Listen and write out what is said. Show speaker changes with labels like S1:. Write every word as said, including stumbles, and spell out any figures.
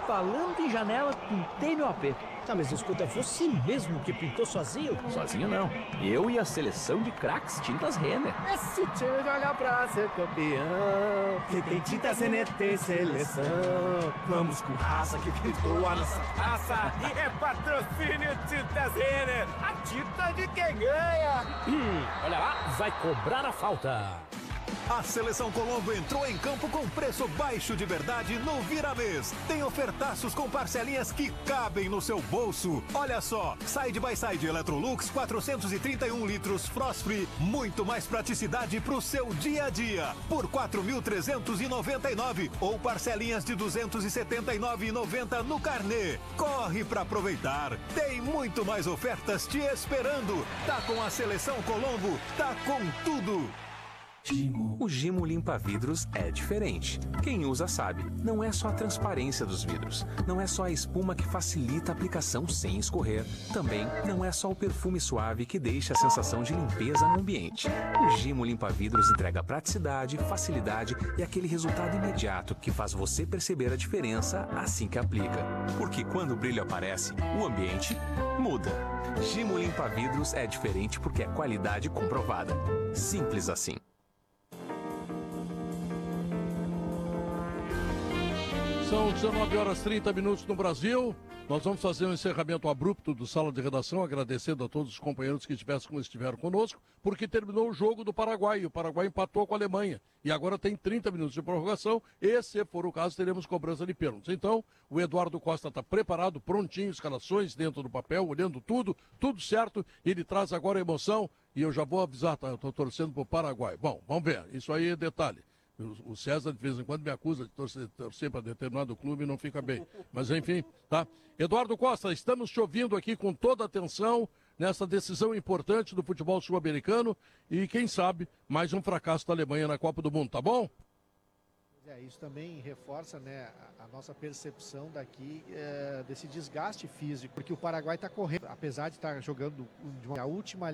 S1: Falando em janela, pintei meu A P.
S2: Tá, mas escuta, é você mesmo que pintou sozinho?
S1: Sozinho não. Eu e a seleção de craques Tintas Renner.
S2: Esse time joga pra ser campeão. Que tem Tintas Renner, tem seleção. Vamos com raça que pintou a nossa raça. E é patrocínio Tintas Renner. A tinta de quem ganha. Hum, olha lá, vai cobrar a falta.
S3: A Seleção Colombo entrou em campo com preço baixo de verdade no Viramês. Tem ofertaços com parcelinhas que cabem no seu bolso. Olha só, Side by Side Electrolux quatrocentos e trinta e um litros Frost Free. Muito mais praticidade pro seu dia a dia. Por quatro mil trezentos e noventa e nove reais ou parcelinhas de duzentos e setenta e nove reais e noventa centavos no carnê. Corre pra aproveitar. Tem muito mais ofertas te esperando. Tá com a Seleção Colombo, tá com tudo.
S4: O Gimo Limpa Vidros é diferente. Quem usa sabe, não é só a transparência dos vidros, não é só a espuma que facilita a aplicação sem escorrer, também não é só o perfume suave que deixa a sensação de limpeza no ambiente. O Gimo Limpa Vidros entrega praticidade, facilidade e aquele resultado imediato que faz você perceber a diferença assim que aplica. Porque quando o brilho aparece, o ambiente muda. Gimo Limpa Vidros é diferente porque é qualidade comprovada. Simples assim.
S5: São dezenove horas e trinta minutos no Brasil. Nós vamos fazer um encerramento abrupto do Sala de Redação, agradecendo a todos os companheiros que estiveram, estiveram conosco, porque terminou o jogo do Paraguai. O Paraguai empatou com a Alemanha e agora tem trinta minutos de prorrogação e, se for o caso, teremos cobrança de pênaltis. Então, o Eduardo Costa está preparado, prontinho, escalações dentro do papel, olhando tudo, tudo certo. Ele traz agora a emoção e eu já vou avisar, tá? Eu estou torcendo para o Paraguai. Bom, vamos ver, isso aí é detalhe. O César, de vez em quando, me acusa de torcer, torcer para determinado clube e não fica bem. Mas, enfim, tá? Eduardo Costa, estamos te ouvindo aqui com toda a atenção nessa decisão importante do futebol sul-americano e, quem sabe, mais um fracasso da Alemanha na Copa do Mundo, tá bom?
S6: É, isso também reforça, né, a, a nossa percepção daqui é, desse desgaste físico, porque o Paraguai está correndo, apesar de estar tá jogando de uma, a última